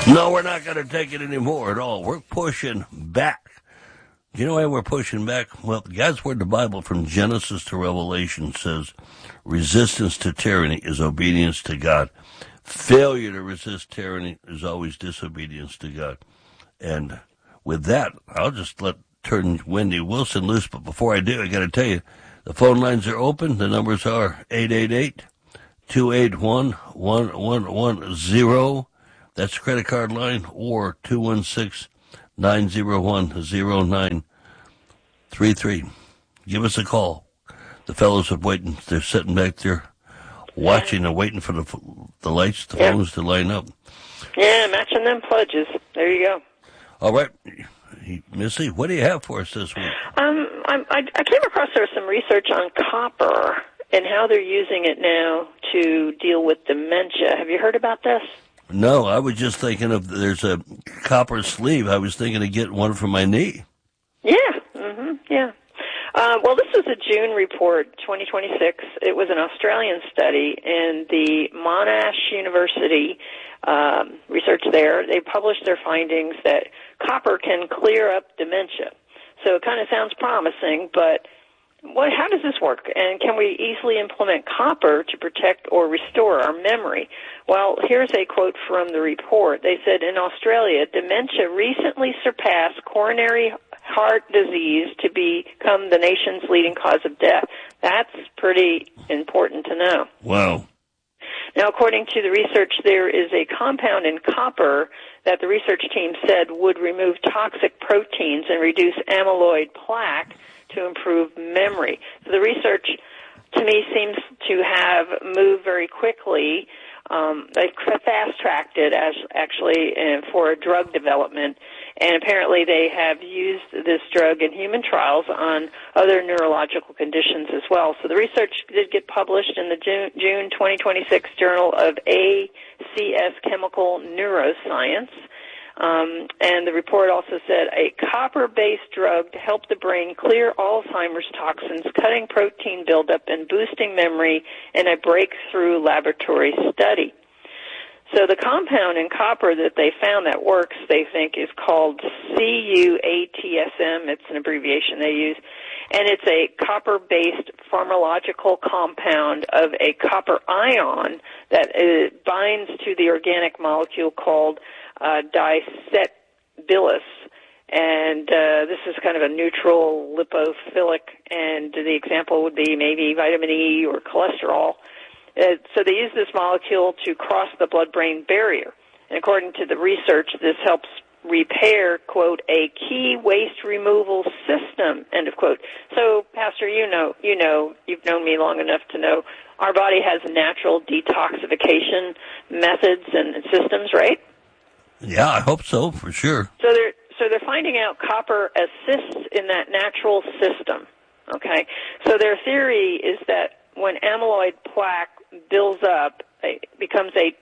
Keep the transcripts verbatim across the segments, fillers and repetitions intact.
No, we're not going to take it anymore at all. We're pushing back. Do you know why we're pushing back? Well, God's Word, the Bible, from Genesis to Revelation, says resistance to tyranny is obedience to God. Failure to resist tyranny is always disobedience to God. And with that, I'll just let turn Wendy Wilson loose. But before I do, I got to tell you, the phone lines are open. The numbers are eight eight eight, two eight one, one one one zero. That's the credit card line, or two one six, nine zero one, zero nine three three. Give us a call. The fellows are waiting. They're sitting back there watching and waiting for the the lights, the yeah. phones to line up. Yeah, matching them pledges. There you go. All right. Missy, what do you have for us this week? Um, I, I came across there was some research on copper and how they're using it now to deal with dementia. Have you heard about this? No, I was just thinking of there's a copper sleeve. I was thinking of getting one for my knee. Yeah, mm-hmm, yeah. Uh, well, this was a June report, twenty twenty-six. It was an Australian study, and the Monash University um, research there, they published their findings that copper can clear up dementia. So it kind of sounds promising, but what, how does this work? And can we easily implement copper to protect or restore our memory? Well, here's a quote from the report. They said, in Australia, dementia recently surpassed coronary heart disease to become the nation's leading cause of death. That's pretty important to know. Wow. Now, according to the research, there is a compound in copper that the research team said would remove toxic proteins and reduce amyloid plaque to improve memory. So the research, to me, seems to have moved very quickly. Um, they've fast-tracked it as actually uh, for drug development, and apparently they have used this drug in human trials on other neurological conditions as well. So the research did get published in the June, June twenty twenty-six Journal of A C S Chemical Neuroscience. Um, and the report also said a copper-based drug to help the brain clear Alzheimer's toxins, cutting protein buildup and boosting memory in a breakthrough laboratory study. So the compound in copper that they found that works, they think, is called C U A T S M. It's an abbreviation they use. And it's a copper-based pharmacological compound of a copper ion that uh, binds to the organic molecule called uh, diacetylbillus. And uh, this is kind of a neutral lipophilic, and the example would be maybe vitamin E or cholesterol. Uh, so they use this molecule to cross the blood-brain barrier. And according to the research, this helps repair, quote, a key waste removal system, end of quote. So, Pastor, you know, you know, you've known me long enough to know our body has natural detoxification methods and systems, right? Yeah, I hope so, for sure. So they're so they're finding out copper assists in that natural system. Okay, so their theory is that when amyloid plaque builds up, it becomes a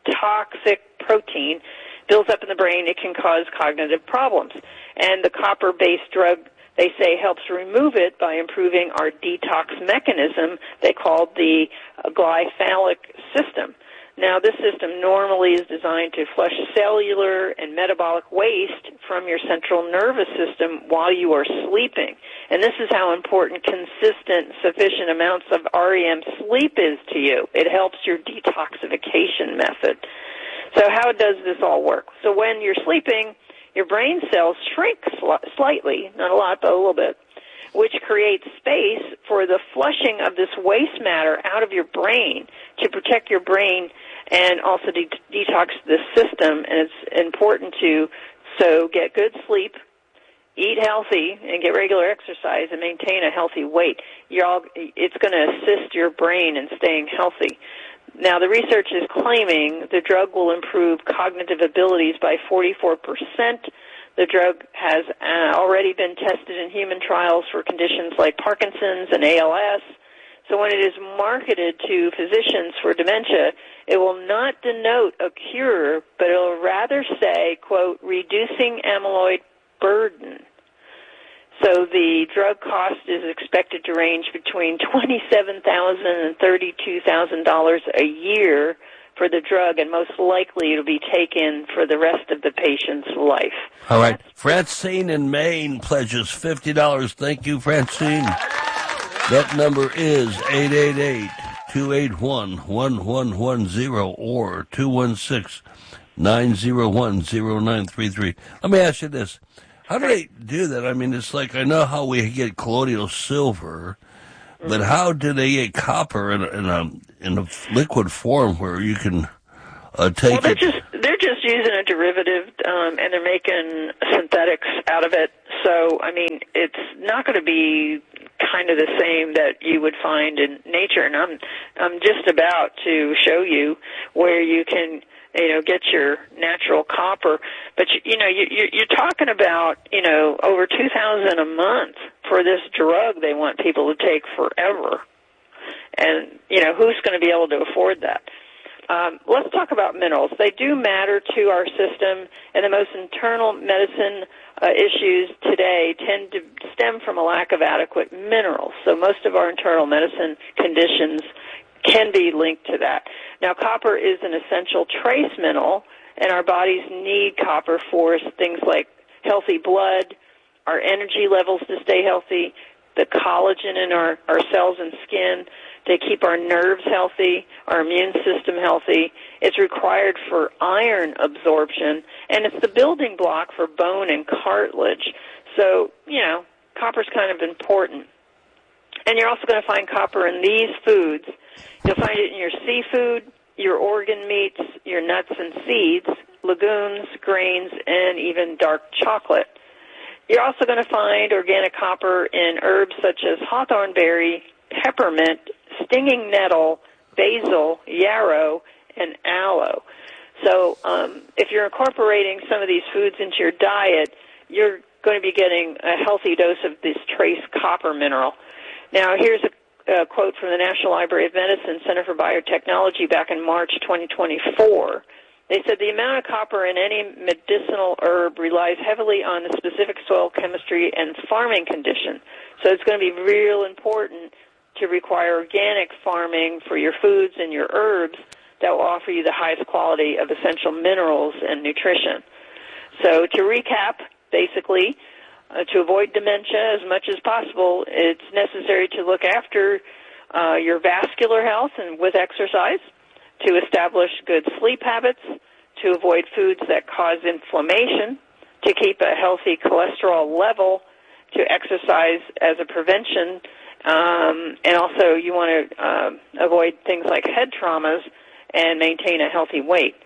toxic protein, builds up in the brain, it can cause cognitive problems. And the copper-based drug, they say, helps remove it by improving our detox mechanism they call the glyphalic system. Now, this system normally is designed to flush cellular and metabolic waste from your central nervous system while you are sleeping. And this is how important consistent, sufficient amounts of R E M sleep is to you. It helps your detoxification method. So how does this all work? So when you're sleeping, your brain cells shrink sl- slightly, not a lot, but a little bit, which creates space for the flushing of this waste matter out of your brain to protect your brain and also de- detox the system. And it's important to so get good sleep, eat healthy, and get regular exercise and maintain a healthy weight. You're all, it's going to assist your brain in staying healthy. Now, the research is claiming the drug will improve cognitive abilities by forty-four percent. The drug has uh, already been tested in human trials for conditions like Parkinson's and A L S. So when it is marketed to physicians for dementia, it will not denote a cure, but it will rather say, quote, reducing amyloid burden. So the drug cost is expected to range between twenty-seven thousand dollars and thirty-two thousand dollars a year for the drug, and most likely it'll be taken for the rest of the patient's life. All right. Francine in Maine pledges fifty dollars. Thank you, Francine. That number is eight eight eight, two eight one, one one one zero or two one six, nine zero one, zero nine three three. Let me ask you this. How do they do that? I mean, it's like, I know how we get colloidal silver, but how do they get copper in a, in a, in a liquid form where you can uh, take well, they're it? Just, they're just using a derivative, um, and they're making synthetics out of it. So, I mean, it's not going to be kind of the same that you would find in nature. And I'm, I'm just about to show you where you can, you know, get your natural copper. But, you, you know, you, you're talking about, you know, over two thousand dollars a month for this drug they want people to take forever. And, you know, who's going to be able to afford that? Um, let's talk about minerals. They do matter to our system, and the most internal medicine uh, issues today tend to stem from a lack of adequate minerals. So most of our internal medicine conditions can be linked to that. Now, copper is an essential trace mineral, and our bodies need copper for things like healthy blood, our energy levels to stay healthy, the collagen in our, our cells and skin, to keep our nerves healthy, our immune system healthy. It's required for iron absorption, and it's the building block for bone and cartilage. So, you know, copper's kind of important. And you're also going to find copper in these foods. You'll find it in your seafood, your organ meats, your nuts and seeds, legumes, grains, and even dark chocolate. You're also going to find organic copper in herbs such as hawthorn berry, peppermint, stinging nettle, basil, yarrow, and aloe. So um, if you're incorporating some of these foods into your diet, you're going to be getting a healthy dose of this trace copper mineral. Now, here's a, a quote from the National Library of Medicine Center for Biotechnology back in March twenty twenty-four. They said the amount of copper in any medicinal herb relies heavily on the specific soil chemistry and farming condition. So it's going to be real important to require organic farming for your foods and your herbs that will offer you the highest quality of essential minerals and nutrition. So to recap, basically, uh, to avoid dementia as much as possible, it's necessary to look after uh, your vascular health and with exercise, to establish good sleep habits, to avoid foods that cause inflammation, to keep a healthy cholesterol level, to exercise as a prevention, um, and also you want to uh, avoid things like head traumas and maintain a healthy weight.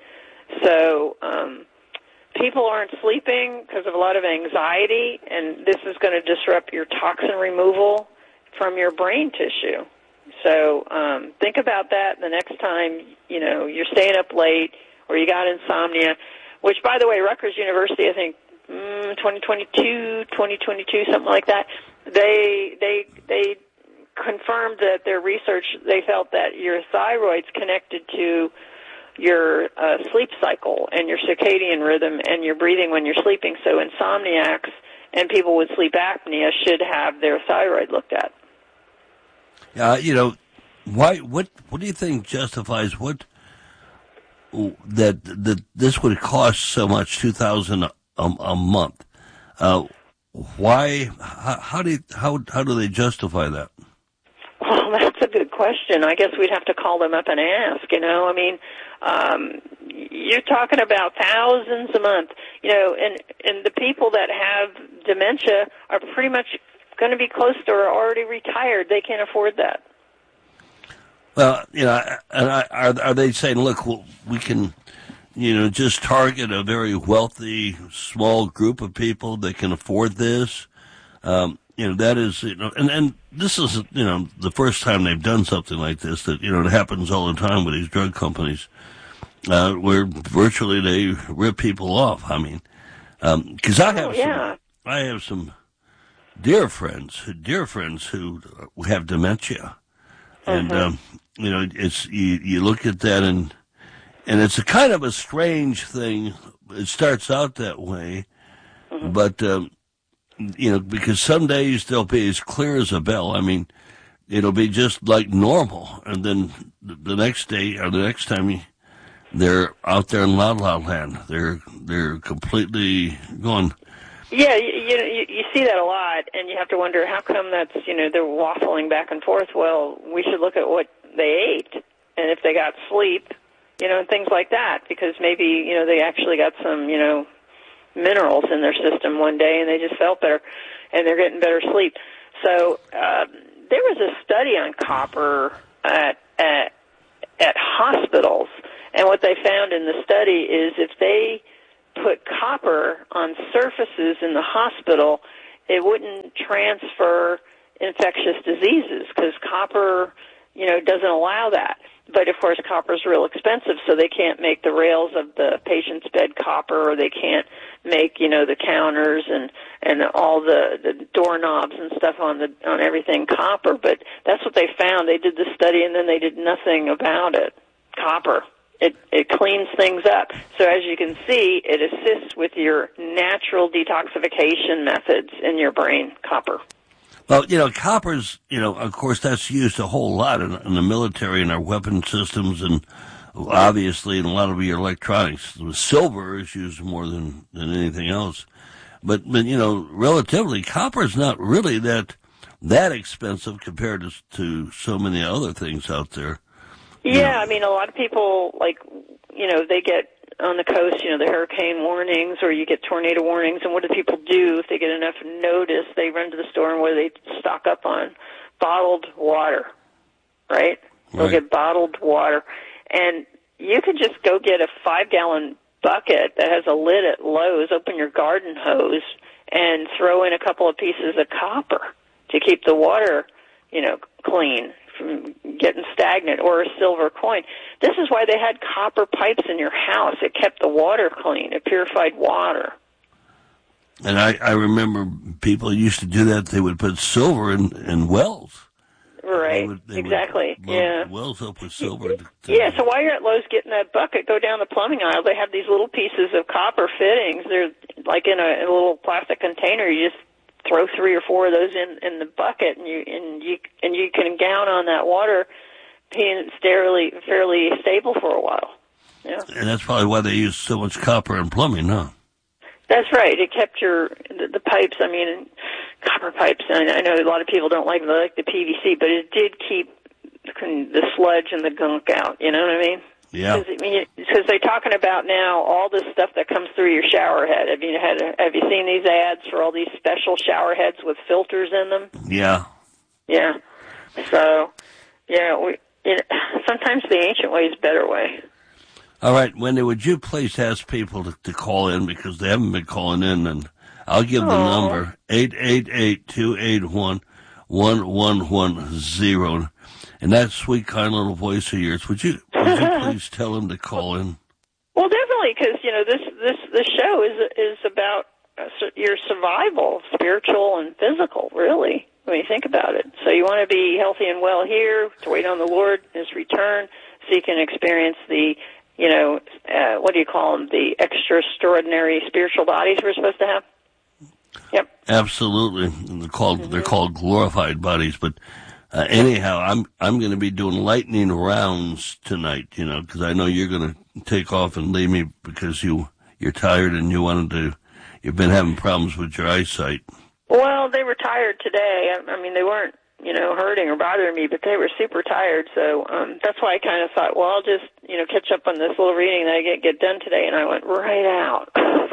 So um, people aren't sleeping because of a lot of anxiety, and this is going to disrupt your toxin removal from your brain tissue. So um, think about that the next time, you know, you're staying up late or you got insomnia, which, by the way, Rutgers University, I think, mm, twenty twenty-two, twenty twenty-two, something like that, they they they confirmed that their research, they felt that your thyroid's connected to your uh, sleep cycle and your circadian rhythm and your breathing when you're sleeping. So insomniacs and people with sleep apnea should have their thyroid looked at. Uh, you know, why? What? What do you think justifies what that that this would cost so much, two thousand a, a month? Uh, why? How, how do how how do they justify that? Well, that's a good question. I guess we'd have to call them up and ask. You know, I mean, um, you're talking about thousands a month. You know, and and the people that have dementia are pretty much going to be close to or already retired. They can't afford that. Well, you know, and I, are are they saying, look, well, we can, you know, just target a very wealthy small group of people that can afford this? Um, you know, that is, you know, and, and this is, you know, the first time they've done something like this. That, you know, it happens all the time with these drug companies, uh, where virtually they rip people off. I mean, because um, I have oh, yeah. some, I have some. Dear friends, dear friends who have dementia, and uh-huh. um, you know, it's you, you look at that and and it's a kind of a strange thing. It starts out that way, uh-huh. but um, you know, because some days they'll be as clear as a bell. I mean, it'll be just like normal, and then the next day or the next time you they're out there in La La Land. They're they're completely gone. Yeah, you, you you see that a lot, and you have to wonder how come that's, you know, they're waffling back and forth. Well, we should look at what they ate, and if they got sleep, you know, and things like that, because maybe, you know, they actually got some, you know, minerals in their system one day, and they just felt better, and they're getting better sleep. So uh, there was a study on copper at, at at hospitals, and what they found in the study is if they put copper on surfaces in the hospital, it wouldn't transfer infectious diseases because copper, you know, doesn't allow that. But, of course, copper is real expensive, so they can't make the rails of the patient's bed copper, or they can't make, you know, the counters and, and all the, the doorknobs and stuff on the on everything copper. But that's what they found. They did the study, and then they did nothing about it. Copper. It, it cleans things up. So as you can see, it assists with your natural detoxification methods in your brain, copper. Well, you know, copper's, you know, of course, that's used a whole lot in, in the military and our weapon systems, and obviously in a lot of your electronics. Silver is used more than, than anything else. But, but, you know, relatively, copper is not really that that expensive compared to, to so many other things out there. Yeah, know. I mean, a lot of people, like, you know, they get on the coast, you know, the hurricane warnings, or you get tornado warnings, and what do people do if they get enough notice? They run to the store, and what do they stock up on? Bottled water, right? They'll Right. get bottled water. And you can just go get a five-gallon bucket that has a lid at Lowe's, open your garden hose, and throw in a couple of pieces of copper to keep the water, you know, clean from getting stagnant, or a silver coin. This is why they had copper pipes in your house. It kept the water clean. It purified water. And I, I remember people used to do that. They would put silver in, in wells. Right, They would, they exactly, would load yeah. wells up with silver. To, to Yeah, so while you're at Lowe's getting that bucket, go down the plumbing aisle. They have these little pieces of copper fittings. They're like in a, in a little plastic container. You just throw three or four of those in, in the bucket, and you and you and you can count on that water being fairly fairly stable for a while. Yeah, And that's probably why they use so much copper in plumbing, huh? that's right. It kept your the, the pipes. I mean, copper pipes. And I know a lot of people don't like they like the P V C, but it did keep the sludge and the gunk out. You know what I mean? Yeah. Because I mean, they're talking about now all this stuff that comes through your shower head. Have you had? Have you seen these ads for all these special shower heads with filters in them? Yeah. Yeah. So, yeah, we. It, sometimes the ancient way is a better way. All right, Wendy, would you please ask people to, to call in, because they haven't been calling in, and I'll give the Aww. number, eight eight eight, two eight one, one one one zero. And that sweet, kind little voice of yours, would you would you please tell them to call in? Well, definitely, because you know this this this show is is about uh, your survival, spiritual and physical, really, when you think about it. So you want to be healthy and well here, to wait on the Lord, His return, so you can experience the, you know, uh, what do you call them, the extraordinary spiritual bodies we're supposed to have. Yep. Absolutely. And they're called mm-hmm. they're called glorified bodies, but. Uh, anyhow, I'm I'm going to be doing lightning rounds tonight, you know, because I know you're going to take off and leave me because you you're tired and you wanted to. You've been having problems with your eyesight. Well, they were tired today. I, I mean, they weren't, you know, hurting or bothering me, but they were super tired. So um, that's why I kind of thought, well, I'll just, you know, catch up on this little reading that I get get done today, and I went right out.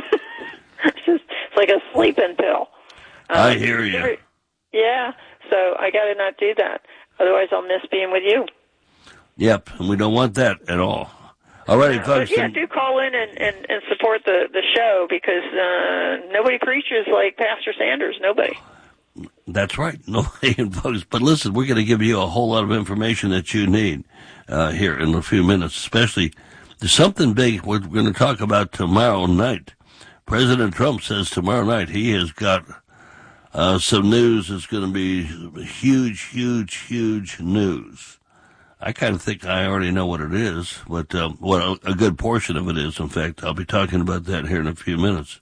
It's just it's like a sleeping pill. Um, I hear you. Yeah. So I got to not do that. Otherwise, I'll miss being with you. Yep, and we don't want that at all. All righty, uh, folks. But yeah, do call in and, and, and support the, the show, because uh, nobody preaches like Pastor Sanders. Nobody. That's right. Nobody, folks. But listen, we're going to give you a whole lot of information that you need uh, here in a few minutes, especially there's something big we're going to talk about tomorrow night. President Trump says tomorrow night he has got Uh, some news is going to be huge, huge, huge news. I kind of think I already know what it is, but um, what a, a good portion of it is. In fact, I'll be talking about that here in a few minutes.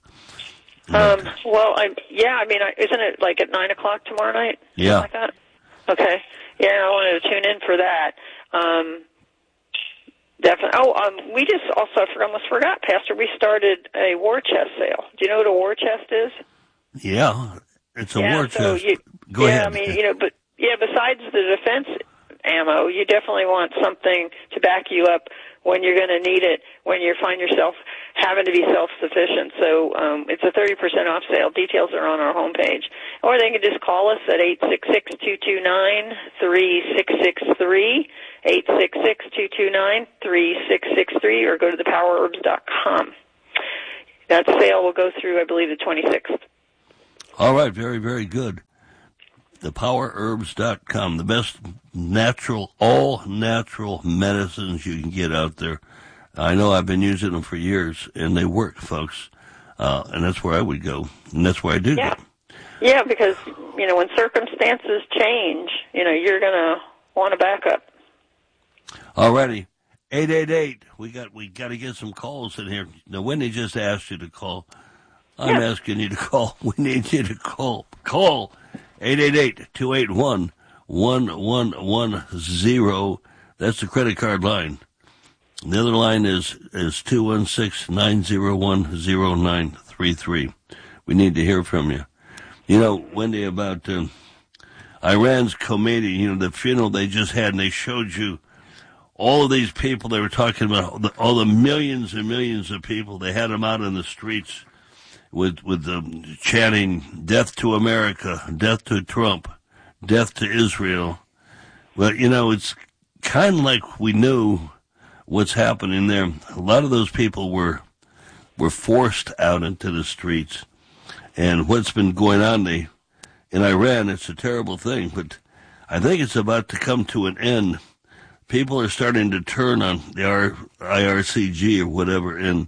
Um, well, I yeah, I mean, I, isn't it like at nine o'clock tomorrow night? Yeah. Like that? Okay. Yeah, I wanted to tune in for that. Um, Definitely. Oh, um, we just also, I almost forgot, Pastor, we started a war chest sale. Do you know what a war chest is? Yeah, it's a yeah, war so chest. You, Go yeah, ahead. I mean, you know, but, yeah, besides the defense ammo, you definitely want something to back you up when you're going to need it, when you find yourself having to be self-sufficient. So um, it's a thirty percent off sale. Details are on our homepage. Or they can just call us at eight six six, two two nine, three six six three, eight six six, two two nine, three six six three, or go to the power herbs dot com. That sale will go through, I believe, the twenty-sixth. All right, very, very good. the power herbs dot com, the best natural, all natural medicines you can get out there. I know I've been using them for years, and they work, folks. Uh, and that's where I would go, and that's where I do yeah. go. Yeah, because, you know, when circumstances change, you know, you're going to want a backup. All righty. eight eight eight, we got we got to get some calls in here. Now, Wendy just asked you to call. I'm yeah. asking you to call. We need you to call. Call eight eight eight, two eight one, one one one zero. That's the credit card line. The other line is, is two one six, nine zero one, zero nine three three. We need to hear from you. You know, Wendy, about uh, Iran's Khomeini, you know, the funeral they just had, and they showed you all of these people. They were talking about all the, all the millions and millions of people. They had them out in the streets with with um, chanting, "Death to America, death to Trump, death to Israel." Well, you know, it's kind of like we knew what's happening there. A lot of those people were were forced out into the streets. And what's been going on they, in Iran, it's a terrible thing, but I think it's about to come to an end. People are starting to turn on the I R C G or whatever, and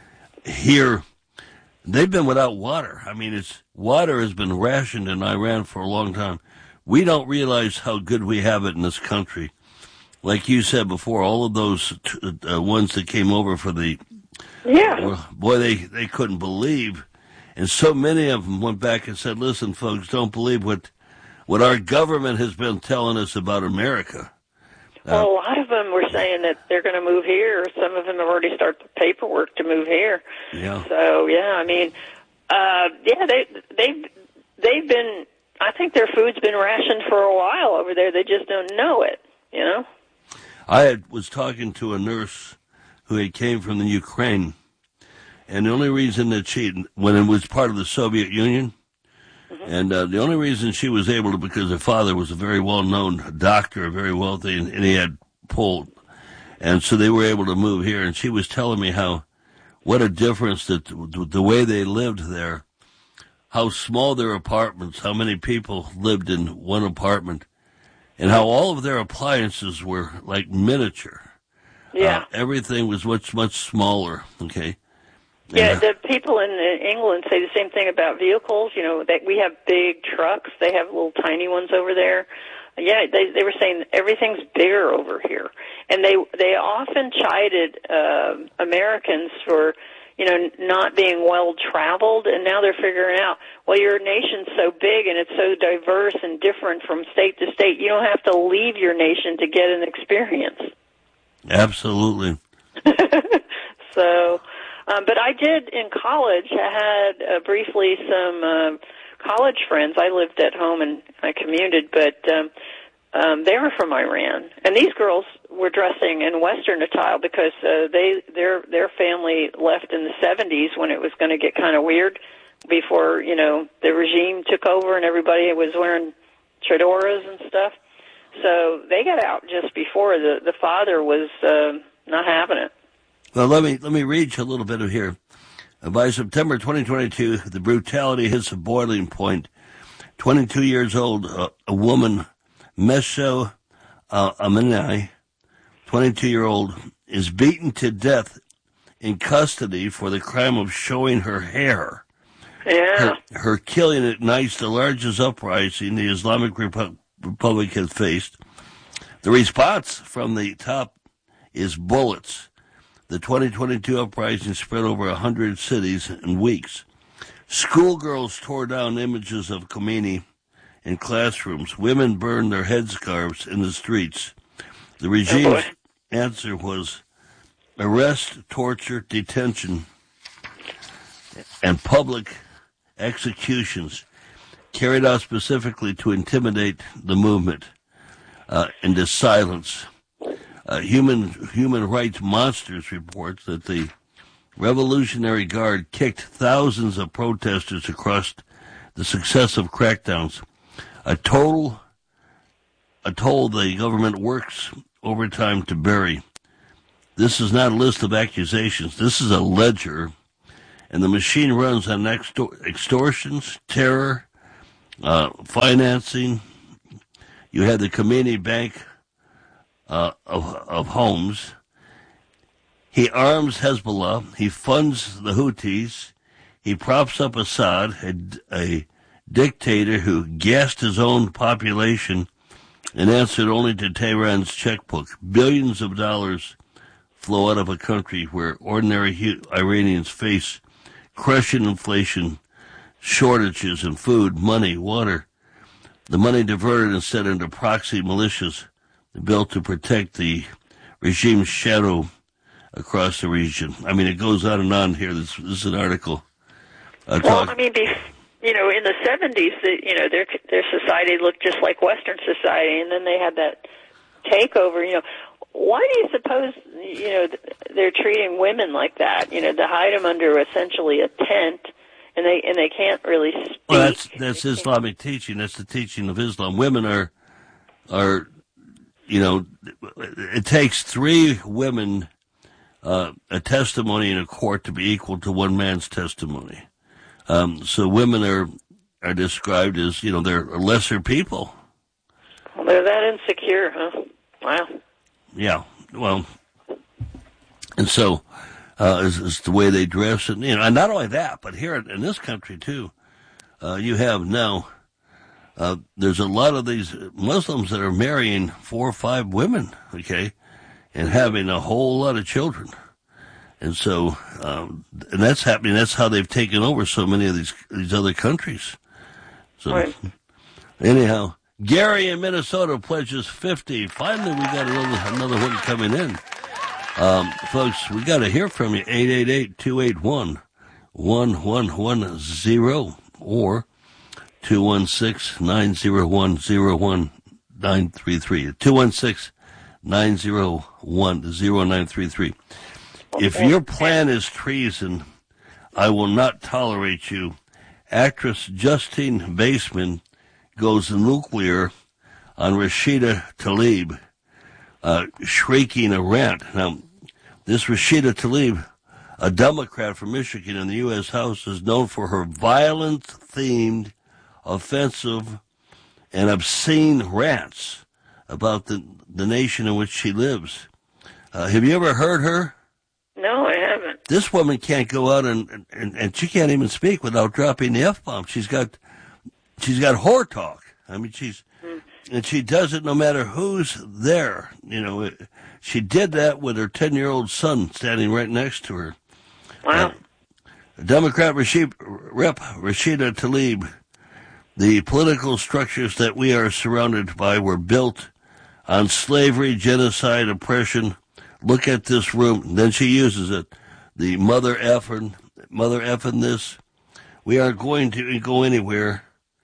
here they've been without water. I mean, it's water has been rationed in Iran for a long time. We don't realize how good we have it in this country. Like you said before, all of those uh, ones that came over for the yeah, well, boy, they they couldn't believe. And so many of them went back and said, listen, folks, don't believe what what our government has been telling us about America. Well, uh, a lot of them were saying that they're going to move here. Some of them have already started the paperwork to move here. Yeah. So, yeah, I mean, uh, yeah, they, they've, they've been, I think their food's been rationed for a while over there. They just don't know it, you know? I had, was talking to a nurse who had came from the Ukraine. And the only reason that she, when it was part of the Soviet Union, mm-hmm. and uh, the only reason she was able to, because her father was a very well-known doctor, very wealthy, and, and he had pulled, and so they were able to move here. And she was telling me how, what a difference that the way they lived there, how small their apartments, how many people lived in one apartment, and how all of their appliances were like miniature. Yeah. Uh, everything was much, much smaller, okay? Yeah, the people in England say the same thing about vehicles. You know, that we have big trucks. They have little tiny ones over there. Yeah, they they were saying everything's bigger over here, and they they often chided uh, Americans for, you know, not being well traveled, and now they're figuring out, well, your nation's so big and it's so diverse and different from state to state. You don't have to leave your nation to get an experience. Absolutely. So. Um, but I did in college. I had uh, briefly some uh, college friends. I lived at home and I commuted, but um, um, they were from Iran, and these girls were dressing in Western attire because uh, they their their family left in the seventies when it was going to get kind of weird before, you know, the regime took over and everybody was wearing fedoras and stuff. So they got out just before the the father was uh, not having it. Well, let me let me read you a little bit of here. Uh, by September twenty twenty-two, the brutality hits a boiling point. twenty-two years old, uh, a woman, Mesho uh, Aminai, twenty-two-year-old, is beaten to death in custody for the crime of showing her hair. Yeah. Her, her killing ignites the largest uprising the Islamic Repu- Republic has faced. The response from the top is bullets. The twenty twenty-two uprising spread over one hundred cities in weeks. Schoolgirls tore down images of Khomeini in classrooms. Women burned their headscarves in the streets. The regime's oh answer was arrest, torture, detention, and public executions carried out specifically to intimidate the movement uh, into silence. Uh, human human rights monsters reports that the Revolutionary Guard kicked thousands of protesters across the successive crackdowns. A total, a toll the government works overtime to bury. This is not a list of accusations. This is a ledger, and the machine runs on extor- extortions, terror, uh, financing. You had the Khomeini Bank uh, of, of Homes. He arms Hezbollah. He funds the Houthis. He props up Assad, a, a dictator who gassed his own population and answered only to Tehran's checkbook. Billions of dollars flow out of a country where ordinary Iranians face crushing inflation, shortages in food, money, water. The money diverted instead into proxy militias built to protect the regime's shadow across the region. I mean, it goes on and on here. This, this is an article. Uh, well, I mean, you know, in the seventies, you know, their their society looked just like Western society, and then they had that takeover. You know, why do you suppose, you know, they're treating women like that? You know, to hide them under essentially a tent, and they and they can't really speak. Well, that's that's Islamic teaching. That's the teaching of Islam. Women are are, you know, it takes three women. Uh, a testimony in a court to be equal to one man's testimony. Um, so women are are described as, you know, they're lesser people. Well, they're that insecure, huh? Wow. Yeah, well, and so uh, it's, it's the way they dress, and you know, and not only that, but here in this country too, uh, you have now. Uh, there's a lot of these Muslims that are marrying four or five women, okay, and having a whole lot of children. And so, um, and that's happening. That's how they've taken over so many of these these other countries. So, right. Anyhow, Gary in Minnesota pledges fifty. Finally, we got another, another one coming in. Um, folks, we got to hear from you. eight eight eight, two eight one, one one one zero or two one six, nine zero one, zero one nine three three. two one six, nine zero one, zero nine three three. If your plan is treason, I will not tolerate you. Actress Justine Baseman goes nuclear on Rashida Tlaib, uh, shrieking a rant. Now, this Rashida Tlaib, a Democrat from Michigan in the U S House, is known for her violence-themed, offensive, and obscene rants about the, the nation in which she lives. Uh, have you ever heard her? No, I haven't. This woman can't go out and, and, and she can't even speak without dropping the F-bomb. She's got, she's got whore talk. I mean, she's, mm. and she does it no matter who's there. You know, she did that with her ten-year-old son standing right next to her. Wow. Uh, Democrat Rashid, Rep Rashida Tlaib, the political structures that we are surrounded by were built on slavery, genocide, oppression. Look at this room. Then she uses it. The mother effing, mother effing this. We aren't going to go anywhere.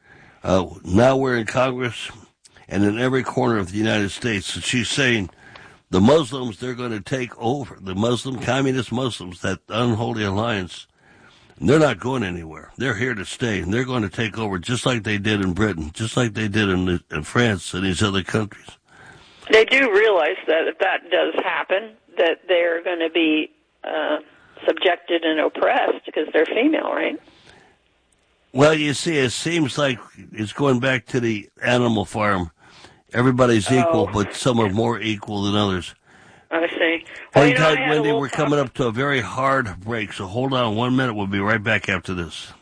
Uh, now we're in Congress and in every corner of the United States. And she's saying the Muslims, they're going to take over. The Muslim, communist Muslims, that unholy alliance, they're not going anywhere. They're here to stay. And they're going to take over just like they did in Britain, just like they did in, in France and these other countries. They do realize that if that does happen, that they're going to be uh, subjected and oppressed because they're female, right? Well, you see, it seems like it's going back to the Animal Farm. Everybody's oh. equal, but some are more equal than others. I see. Well, Hang you know, tight, Wendy. We're problem. coming up to a very hard break, so hold on one minute. We'll be right back after this.